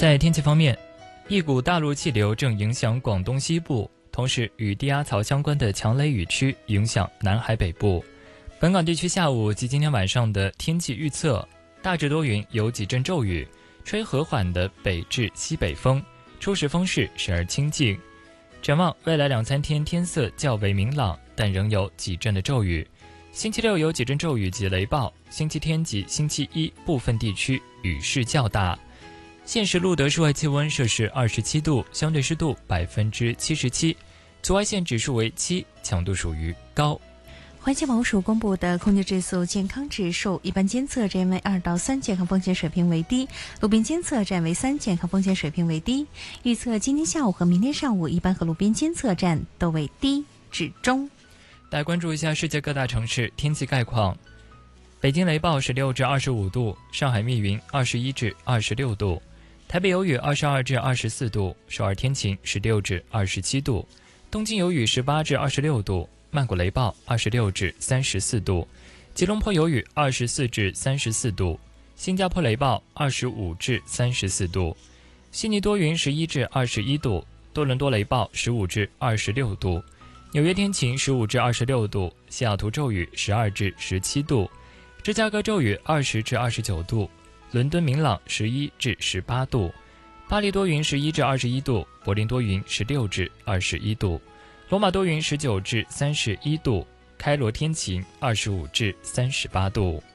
在天气方面，一股大陆气流正影响广东西部，同时与低压槽相关的强雷雨区影响南海北部。本港地区下午及今天晚上的天气预测：大致多云，有几阵骤雨，吹和缓的北至西北风，初时风势时而清劲。展望未来2-3天天色较为明朗，但仍有几阵的骤雨。星期六有几阵骤雨及雷暴，星期天及星期一部分地区雨势较大。现时录得室外气温摄氏27度，相对湿度77%，紫外线指数为7，强度属于高。 环境保护署公布的空气质素健康指数，一般监测站为2到3，健康风险水平为低；路边监测站为3，健康风险水平为低。预测今天下午和明天上午，一般和路边监测站都为低至中。 来关注一下世界各大城市天气概况。北京雷暴16至25度，上海密云21至26度，台北有雨22至24度，首尔天晴16至27度，东京有雨18至26度，曼谷雷暴26至34度，吉隆坡有雨24至34度，新加坡雷暴25至34度，悉尼多云11至21度，多伦多雷暴15至26度，纽约天晴15至26度，西雅图骤雨12至17度，芝加哥骤雨20至29度，伦敦明朗11至18度，巴黎多云11至21度，柏林多云16至21度，罗马多云19至31度，开罗天晴25至38度。